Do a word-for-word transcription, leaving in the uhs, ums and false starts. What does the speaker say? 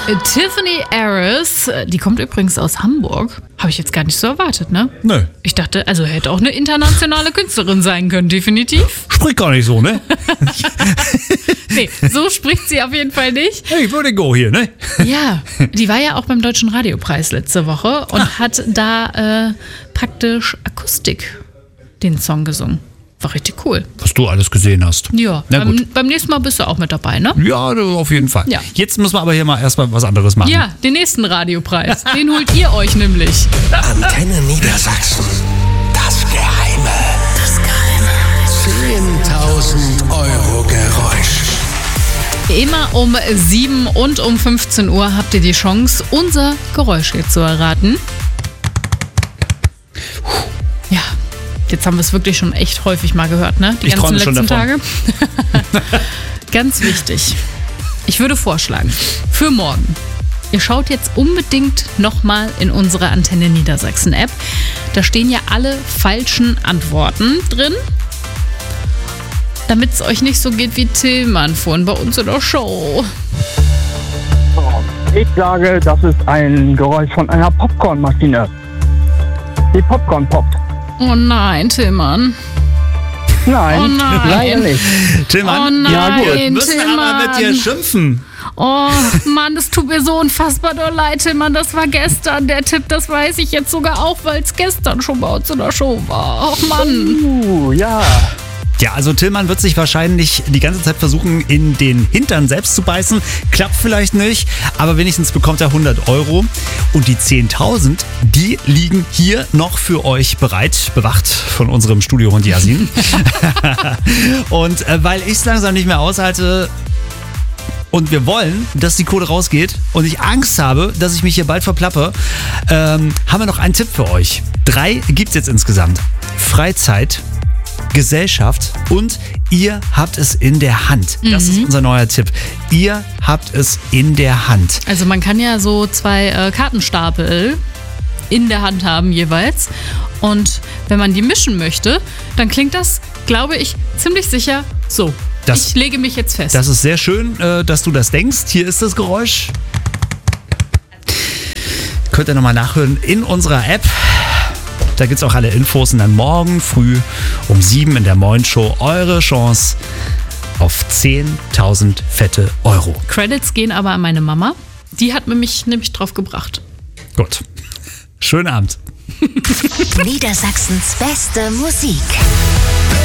Tiffany Harris, die kommt übrigens aus Hamburg. Habe ich jetzt gar nicht so erwartet, ne? Nö. Ich dachte, also hätte auch eine internationale Künstlerin sein können, definitiv. Spricht gar nicht so, ne? Nee, so spricht sie auf jeden Fall nicht. Hey, würde go hier, ne? Ja, die war ja auch beim Deutschen Radiopreis letzte Woche und ah. hat da äh, praktisch Akustik den Song gesungen. War richtig cool. Was du alles gesehen hast. Ja, Na beim, gut. beim nächsten Mal bist du auch mit dabei, ne? Ja, auf jeden Fall. Ja. Jetzt müssen wir aber hier mal erstmal was anderes machen. Ja, den nächsten Radiopreis. Den holt ihr euch nämlich. Antenne Niedersachsen. Das Geheime. Das Geheime. zehntausend Euro Geräusch. Immer um sieben und um fünfzehn Uhr habt ihr die Chance, unser Geräusch hier zu erraten. Ja, jetzt haben wir es wirklich schon echt häufig mal gehört, ne? Die Ich ganzen träume letzten schon davon. Tage. Ganz wichtig. Ich würde vorschlagen, für morgen. Ihr schaut jetzt unbedingt nochmal in unsere Antenne Niedersachsen App. Da stehen ja alle falschen Antworten drin. Damit es euch nicht so geht wie Tillmann vorhin bei uns in der Show. Ich sage, das ist ein Geräusch von einer Popcornmaschine. Die Popcorn poppt. Oh nein, Tillmann. Nein, Oh nein. leider nicht. Tillmann, Oh nein, ja, wir müssen Tillmann. aber mit dir schimpfen. Oh Mann, das tut mir so unfassbar doll leid, Tillmann. Das war gestern. Der Tipp, das weiß ich jetzt sogar auch, weil es gestern schon bei uns in der Show war. Oh Mann. Uh, ja. Ja, also Tillmann wird sich wahrscheinlich die ganze Zeit versuchen, in den Hintern selbst zu beißen. Klappt vielleicht nicht, aber wenigstens bekommt er hundert Euro. Und die zehntausend, die liegen hier noch für euch bereit, bewacht von unserem Studiohund Yasin. Und äh, weil ich es langsam nicht mehr aushalte und wir wollen, dass die Kohle rausgeht und ich Angst habe, dass ich mich hier bald verplappe, ähm, haben wir noch einen Tipp für euch. Drei gibt's jetzt insgesamt. Freizeit, Gesellschaft und ihr habt es in der Hand. Das ist unser neuer Tipp. Ihr habt es in der Hand. Also man kann ja so zwei äh, Kartenstapel in der Hand haben jeweils. Und wenn man die mischen möchte, dann klingt das, glaube ich, ziemlich sicher so. Das- ich lege mich jetzt fest. Das ist sehr schön, äh, dass du das denkst. Hier ist das Geräusch. Könnt ihr nochmal nachhören in unserer App. Da gibt es auch alle Infos und dann morgen früh um sieben in der Moin-Show eure Chance auf zehntausend fette Euro. Credits gehen aber an meine Mama. Die hat mich nämlich drauf gebracht. Gut. Schönen Abend. Niedersachsens beste Musik.